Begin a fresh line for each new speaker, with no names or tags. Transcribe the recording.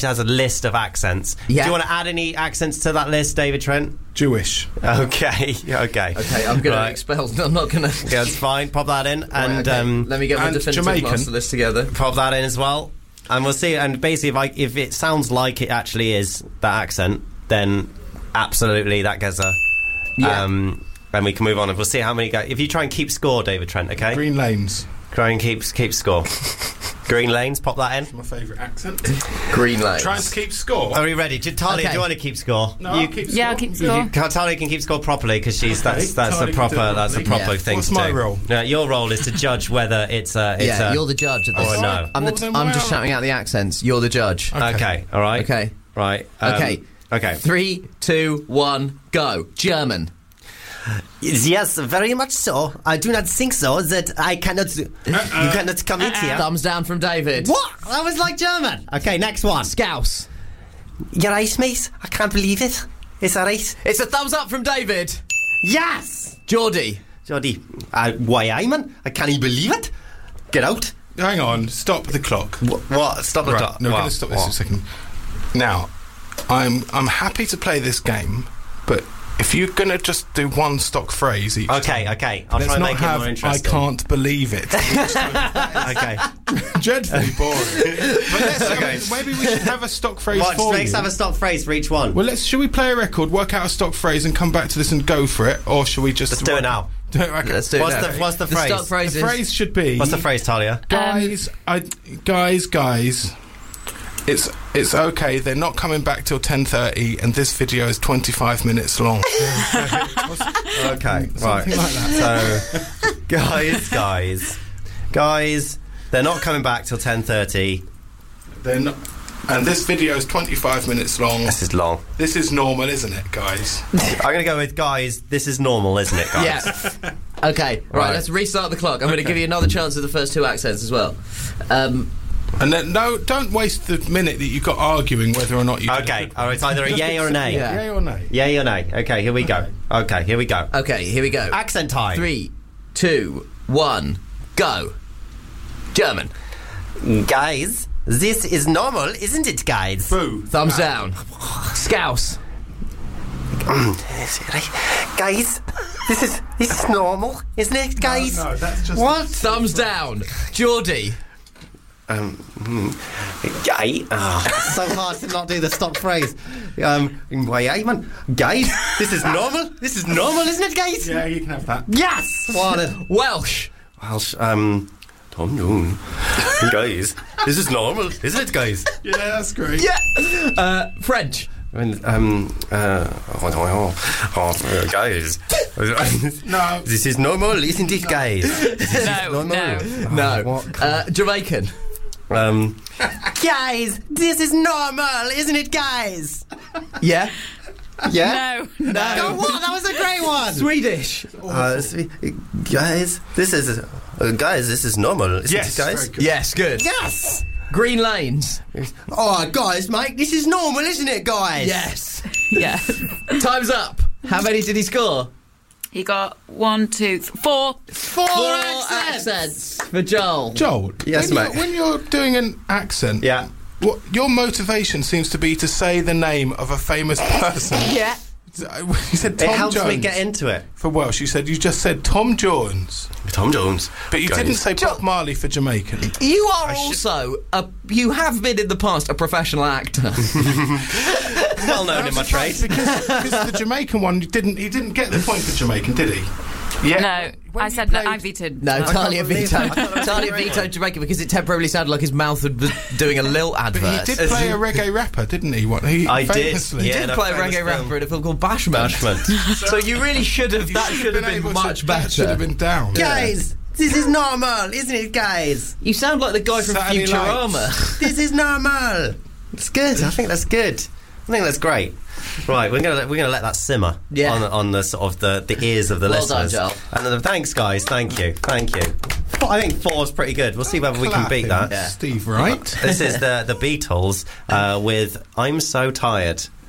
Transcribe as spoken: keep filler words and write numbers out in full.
she has a list of accents.
Yeah.
Do you want to add any accents to that list, David Trent?
Jewish.
Okay, okay.
Okay, I'm going
Right.
to expel. I'm not going to.
Yeah, that's fine. Pop that in.
Right,
and
okay.
um,
Let me get my
and
definitive
Jamaican.
master list together.
pop that in as well. And we'll see. And basically, if, I, if it sounds like it actually is that accent, then absolutely that gets a...
Yeah.
Um, and we can move on. And we'll see how many go. If you try and keep score, David Trent, okay?
Green Lanes.
Try and keep, keep score. Green Lanes, pop that in.
My favourite accent.
Green Lanes.
Trying to keep score.
Are we ready? J- Talia,
Okay.
do you want to keep score?
No,
you,
I'll keep score.
Yeah, I'll keep score.
You, Talia can keep score properly because she's
Okay,
that's that's
Talia
a
can do
proper
it
that's a
properly.
proper
Yeah.
thing
What's
to
my
do.
role?
No, your role is to judge whether it's a it's
Yeah,
a,
you're the judge of this.
or no.
I'm,
Well,
the,
then
I'm
why
just
are-
shouting out the accents. You're the judge.
Okay.
Okay, all right,
Okay.
right, um,
Okay.
okay.
Three, two, one, go. German.
Yes, very much so. I do not think so that I cannot. You cannot come in here.
Thumbs down from David.
What? That was like German. Okay, next one.
Scouse.
You're right, mate. I can't believe it. Is that right?
It's a thumbs up from David.
Yes.
Geordie.
Jody, uh, why, I man? I can't even believe it. Get out.
Hang on, stop the clock.
What? what? Stop the
Right,
clock.
no, we're
What?
going to stop this
What?
in a second. Now, I'm I'm happy to play this game, but if you're going to just do one stock phrase each
Okay,
time,
okay. I'll
let's
try and
not
make it
have
more
I
interesting.
can't believe it.
Okay.
Dreadfully boring. But let's, I
Okay.
mean, maybe we should have a stock phrase
What?
for
Let's
you.
have a stop phrase for each one.
Well, let's. Should we play a record, work out a stock phrase, and come back to this and go for it, or should we just
Let's do it now.
Do it, okay.
Let's do it
What's
now.
the What's the,
The
phrase?
stock phrase
The
is...
phrase should be.
What's the phrase, Talia?
Guys, I, guys, guys. It's it's okay. They're not coming back till ten thirty, and this video is twenty-five minutes long.
Okay, right.
Something like that.
So, guys, guys, guys, they're not coming back till ten thirty.
They're not, and this video is twenty-five minutes long.
This is long.
This is normal, isn't it, guys?
I'm going to go with guys. This is normal, isn't it, guys?
Yeah. Okay, right,
Right.
let's restart the clock. I'm going to give you another chance at the first two accents as well. Um,
And then no, don't waste the minute that you've got arguing whether or not you. did
Okay.
it.
All right. It's either a yay or a nay.
Yeah.
Yay or nay?
Yay or nay. Okay. Here we go. Okay. Here we go.
okay, here we go.
Accent time.
Three, two, one, go. German.
Guys, this is normal, isn't it, guys?
Boo.
Thumbs down. Scouse.
Guys, this is this is normal, isn't it, guys?
No, that's just.
What?
Thumbs down. Geordie.
Um, hmm. Guy. Oh, so hard to not do the stock phrase. Um, why, aye, man. Guys, this is normal. This is normal, isn't it, guys?
Yeah, you can have that.
Yes. What a
Welsh.
Welsh. Um, Tom Young. Guys, this is normal, isn't it, guys?
Yeah, that's great.
Yeah. Uh, French.
And, um, uh, oh, oh, oh, guys.
No.
This is normal, isn't it, guys? This is
No,
normal.
no.
Oh,
No.
what?
Uh, Jamaican.
Um, guys, this is normal, isn't it, guys?
Yeah.
Yeah.
No, no.
Oh, what? That was a great one.
Swedish.
Uh, swe- guys, this is uh, guys, this is normal, isn't
Yes,
it, guys?
very good.
Yes, good.
Yes.
Green Lanes.
Oh, guys, mate, this is normal, isn't it, guys?
Yes.
Yeah.
Time's up. How many did he score?
He got one, two, th- four.
Four,
Four
accents.
accents for Joel.
Joel.
Yes,
when
mate.
You're, when you're doing an accent,
Yeah.
what your motivation seems to be to say the name of a famous person.
Yeah.
You said Tom
It helps
Jones
me get into it.
for Welsh. You said you just said Tom Jones,
Tom Jones.
but you
Guys.
didn't say Bob Marley for Jamaican.
You are
I should-
also a. You have been in the past a professional actor.
well known in my trade.
because, because the Jamaican one didn't. He didn't get the point for Jamaican, did he? Yeah.
No,
When
I
you
said no,
played-
I vetoed.
No,
that.
Talia
believe
vetoed.
it. I thought that was
Talia
a great
vetoed
one.
Jamaica because it temporarily sounded like his mouth had- was doing a Lil
But
advert.
he did play a reggae rapper, didn't he? What he
I did,
famously.
yeah.
He did
that
play a
famous
reggae
film.
rapper in a film called Bashment.
Bashment.
So you really should have.
You
That should have been
able to-
much
That should have
better.
been down.
Guys, this is normal, isn't it, guys?
You sound like the guy from
Saturday
Futurama.
This is normal. It's good. I think that's good. I think that's great. Right, we're gonna we're gonna let that simmer
Yeah.
on the, on the sort of the, the ears of the
Well done,
listeners.
Joel.
And then, thanks, guys. Thank you. Thank you. I think four's pretty good. We'll see whether we can beat
Clapping,
that.
Yeah.
Steve Wright.
This is the the Beatles uh, with "I'm So Tired."